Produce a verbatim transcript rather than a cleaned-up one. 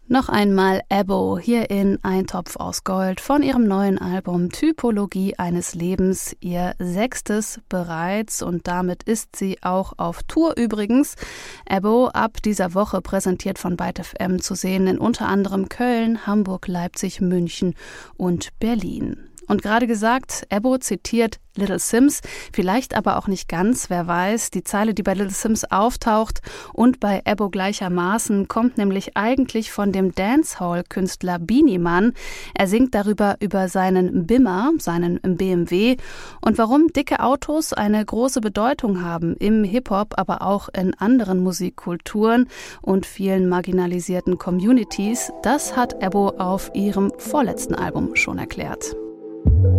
Noch einmal Ebo hier in Ein Topf aus Gold von ihrem neuen Album Typologie eines Lebens, ihr sechstes bereits, und damit ist sie auch auf Tour übrigens. Ebo ab dieser Woche präsentiert von Byte F M zu sehen in unter anderem Köln, Hamburg, Leipzig, München und Berlin. Und gerade gesagt, Ebo zitiert Little Simz, vielleicht aber auch nicht ganz, wer weiß. Die Zeile, die bei Little Simz auftaucht und bei Ebo gleichermaßen, kommt nämlich eigentlich von dem Dancehall-Künstler Beenie Man. Er singt darüber über seinen Bimmer, seinen B M W, und warum dicke Autos eine große Bedeutung haben im Hip-Hop, aber auch in anderen Musikkulturen und vielen marginalisierten Communities. Das hat Ebo auf ihrem vorletzten Album schon erklärt.